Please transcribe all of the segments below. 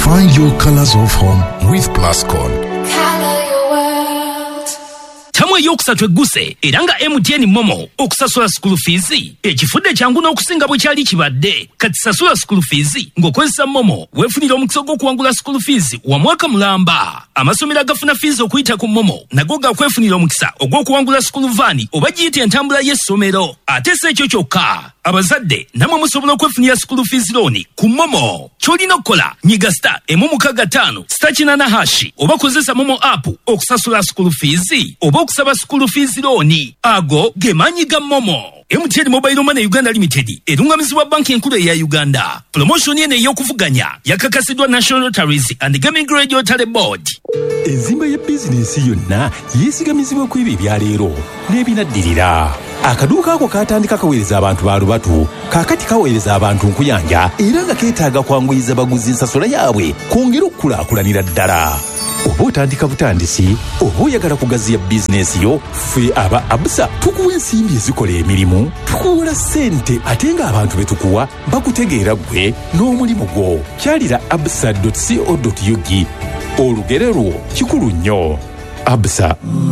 Find your colors of home with Plascon. Color your world. Tamwe yokusatu egguse era nga MTN Momo okusasula school fees ekifudde kyangu n'okusinga bwe kyali kibadde kati sasula school fees ng'okozesa Momo weefunira omukisa gw'okuwangula school fees wa mwaka mulamba. Amasomero agafuna fees okuyita ku Momo nago gakwefunira omukisa ogw'okuwangula school van oba giyite entambula y'essomero. Ate si ekyo kyokka, abazadde namwe musobola okwefunira school fees loan ku Momo. Ky'olina okukola nyiga *165 *8# oba kozesa Momo app okusasula school fees oba okusaba school fees loan. Ago ge maanyi ga Momo. MTN Mobile Money Uganda Limited erungamizibwa banki enkulu eya Uganda. Promotion eno ey'okuvuganya yakakasidwa National Lotteries and Gaming Regulatory Board. Enzimba ya bizinesi yonna yeesigamizibwa ku ebyo ebyaleero n'ebinaddirira. Akaduuka ako katandika kaweereza abantu ba lubatu, kaakati kaweereza abantu nkuyanja era nga keetaaga kwanguyiza baguzi ensasula yaabwe kwongera okukulaakulanira ddala. Oba otandika butandisi, oba oyagala kugaziya bizinesi yo, ffe aba Absa tukuwa ensimbi ezikola emirimu, tukuwola ssente ate ng'abantu be tukuwa bakutegeera ggwe n'omulimu gwo. Kyalira absa.co.ug. Olugero lwo kikulu nnyo. Absa.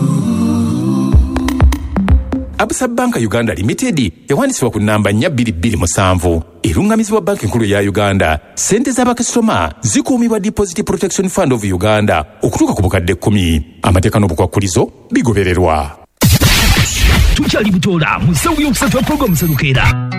Absa Banka Uganda Limited yawandiisibwa ku nnamba 4227 erungamizibwa banki enkulu ya Uganda. Sente z'abakasitoma zikuumibwa Deposit Protection Fund of Uganda okutuuka ku bukadde 10. Amateeka n'obukwakkulizo bigobererwa. Tukyali butola mu ssaawa yokusatu programu Serukeera.